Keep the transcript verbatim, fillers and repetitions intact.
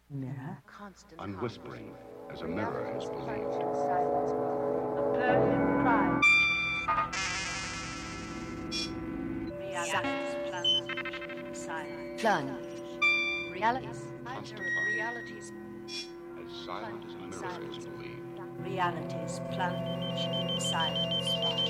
Mirror. Unwhispering, as a mirror is believed. A perfect crime. Silence. Plunge. Realities. Realities. As silent as a mirror is believed. Realities plunge in silence.